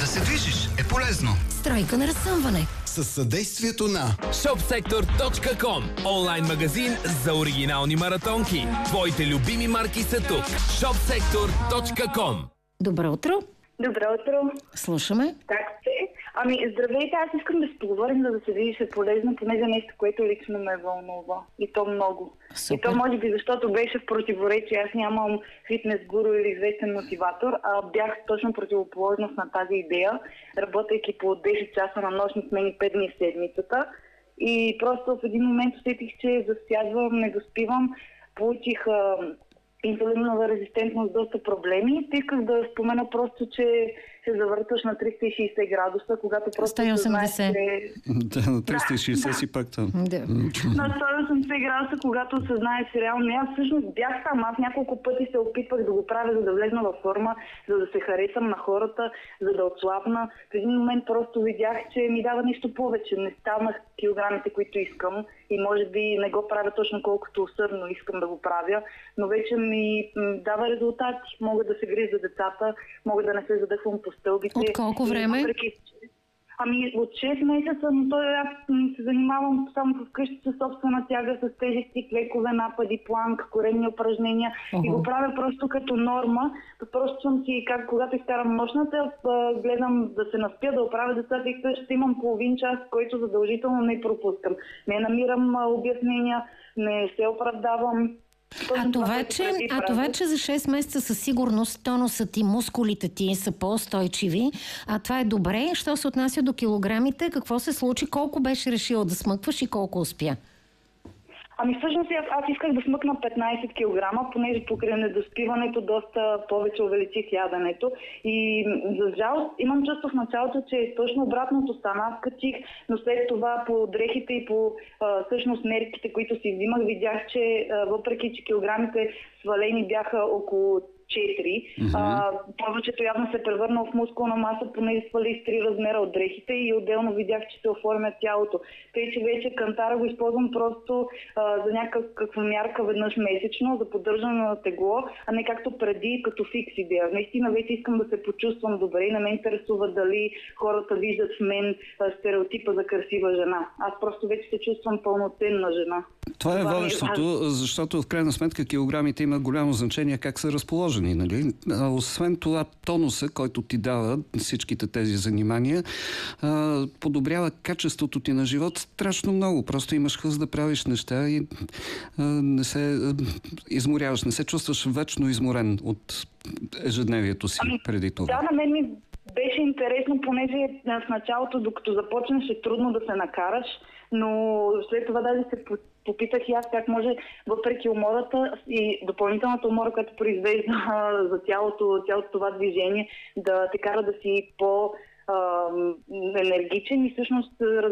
се движиш е полезно. Стройка на разсъмване. Със съдействието на ShopSector.com. Онлайн магазин за оригинални маратонки. Твоите любими марки са тук. ShopSector.com. Добро утро. Добро утро. Слушаме. Как сте? Здравейте, аз искам да си поговорим, за да се видиш е полезно, понеже нещо, което лично ме вълнува. И то много. Супер. И то може би защото беше в противоречие. Аз нямам фитнес гуру или известен мотиватор, а бях точно противоположност на тази идея, работейки по 10 часа на нощни смени 5 дни в седмицата. И просто в един момент усетих, че засядвам, не доспивам, получих инсулинова резистентност, доста проблеми. Исках да спомена просто, че се завърташ на 360 градуса, когато просто 180. знаеш, че... Да, на 360 си пак там. Да. На 180 градуса, когато съзнаеш реално. Аз всъщност бях там. Аз няколко пъти се опитвах да го правя, за да влезна във форма, за да се харесам на хората, за да отслабна. В един момент просто видях, че ми дава нещо повече. Не станах килограмите, които искам и може би не го правя точно колкото усърдно искам да го правя, но вече ми дава резултати. Мога да се грижа децата, мога да не се задъхвам по стълбите. От колко време? От 6 месеца, но той аз се занимавам само вкъщи със собствена тяга, с тежести, клекове, напади, планк, коренни упражнения и го правя просто като норма. Просто съм си, когато изкарам нощната, гледам да се наспя, да оправя децата и също имам половин час, който задължително не пропускам. Не намирам обяснения, не се оправдавам. А това, че за 6 месеца със сигурност тонусът и мускулите ти са по-устойчиви, това е добре. Що се отнася до килограмите, какво се случи? Колко беше решила да смъкваш и колко успя? Всъщност аз исках да смъкна 15 кг, понеже покрай недоспиването доста повече увеличих яденето. И за жалост имам чувство в началото, че точно обратното стана. Аз качих, но след това по дрехите и по всъщност мерките, които си взимах, видях, че въпреки че килограмите свалени бяха около 4. Повечето явно се превърна в мускулна маса, поне свали с 3 размера от дрехите и отделно видях, че се оформя тялото. Тъй, че вече кантара го използвам просто за някаква мярка веднъж месечно, за поддържане на тегло, а не както преди, като фикс идея. Наистина вече искам да се почувствам добре и не ме интересува дали хората виждат в мен стереотипа за красива жена. Аз просто вече се чувствам пълноценна жена. Това е водещото, защото в крайна сметка килограмите имат голямо значение как са разположени. Нали? Освен това, тонуса, който ти дава всичките тези занимания, подобрява качеството ти на живот страшно много. Просто имаш хъс да правиш неща и не се изморяваш, не се чувстваш вечно изморен от ежедневието си преди това. Да, на мен ми беше интересно, понеже в началото, докато започнеш, е трудно да се накараш, но след това даже се попитах и аз как може, въпреки умората и допълнителната умора, която произвежда за цялото това движение, да те кара да си по-енергичен и всъщност